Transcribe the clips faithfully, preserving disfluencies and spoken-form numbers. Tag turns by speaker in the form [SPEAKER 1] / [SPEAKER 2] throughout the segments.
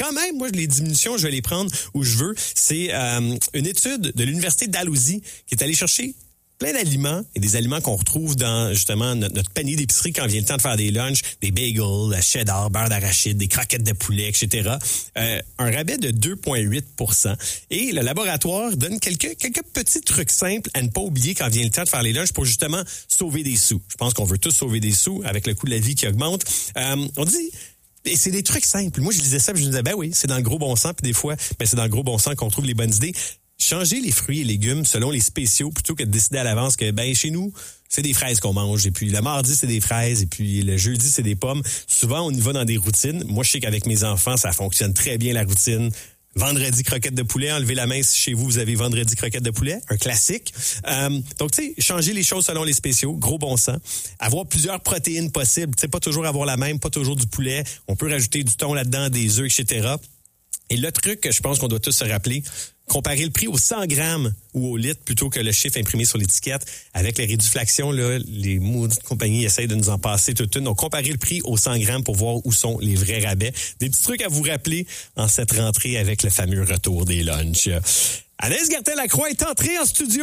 [SPEAKER 1] quand même, moi, les diminutions, je vais les prendre où je veux. C'est euh, une étude de l'Université Dalhousie qui est allée chercher plein d'aliments et des aliments qu'on retrouve dans, justement, notre, notre panier d'épicerie quand vient le temps de faire des lunchs, des bagels, la cheddar, beurre d'arachide, des croquettes de poulet, et cetera. Euh, un rabais de deux virgule huit pour cent. Et le laboratoire donne quelques, quelques petits trucs simples à ne pas oublier quand vient le temps de faire les lunchs pour, justement, sauver des sous. Je pense qu'on veut tous sauver des sous avec le coût de la vie qui augmente. Euh, on dit... Et c'est des trucs simples. Moi, je lisais ça et je me disais, ben oui, c'est dans le gros bon sens. Puis des fois, ben c'est dans le gros bon sens qu'on trouve les bonnes idées. Changer les fruits et légumes selon les spéciaux plutôt que de décider à l'avance que, ben, chez nous, c'est des fraises qu'on mange. Et puis, le mardi, c'est des fraises. Et puis, le jeudi, c'est des pommes. Souvent, on y va dans des routines. Moi, je sais qu'avec mes enfants, ça fonctionne très bien, la routine. Vendredi, croquette de poulet. Enlevez la main si chez vous, vous avez vendredi, croquette de poulet. Un classique. Euh, donc, tu sais, changer les choses selon les spéciaux. Gros bon sens. Avoir plusieurs protéines possibles. Tu sais, pas toujours avoir la même, pas toujours du poulet. On peut rajouter du thon là-dedans, des œufs, et cetera. Et le truc que je pense qu'on doit tous se rappeler, comparer le prix au cent grammes ou au litre plutôt que le chiffre imprimé sur l'étiquette. Avec les réduflations, là, les maudites compagnies essayent de nous en passer toute une. Donc, comparer le prix au cent grammes pour voir où sont les vrais rabais. Des petits trucs à vous rappeler en cette rentrée avec le fameux retour des lunchs. Anaïs Gertin-Lacroix est entrée en studio.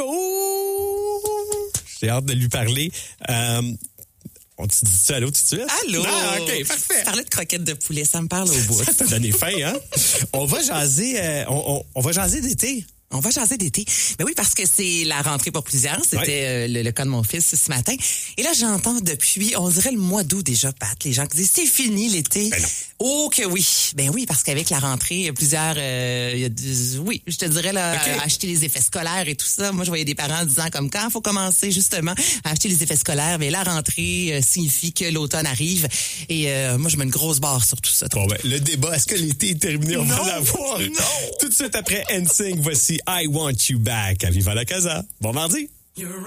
[SPEAKER 1] J'ai hâte de lui parler. Euh, On te dit ça allô tout de suite?
[SPEAKER 2] Allô?
[SPEAKER 1] Ah, OK, parfait.
[SPEAKER 2] Tu parlais de croquettes de poulet, ça me parle au bout.
[SPEAKER 1] Ça t'a donné faim, hein? On va jaser, euh, on, on, on va jaser d'été.
[SPEAKER 2] On va jaser d'été. Ben oui, parce que c'est la rentrée pour plusieurs. C'était
[SPEAKER 1] ouais.
[SPEAKER 2] euh, le, le cas de mon fils ce matin. Et là, j'entends depuis, on dirait le mois d'août déjà, Pat, les gens qui disent c'est fini l'été.
[SPEAKER 1] Ben non.
[SPEAKER 2] Oh que oui. Ben oui, parce qu'avec la rentrée, il y a plusieurs, euh, il y a du, oui, je te dirais là,
[SPEAKER 1] okay.
[SPEAKER 2] acheter les effets scolaires et tout ça. Moi, je voyais des parents disant comme quand il faut commencer justement à acheter les effets scolaires, mais la rentrée euh, signifie que l'automne arrive. Et euh, moi, je mets une grosse barre sur tout ça.
[SPEAKER 1] Bon, ben, le débat, est-ce que l'été est terminé? On
[SPEAKER 2] non,
[SPEAKER 1] va l'avoir.
[SPEAKER 2] Non.
[SPEAKER 1] Tout de suite après N Sync, voici I Want You Back à Viva la Casa. Bon mardi.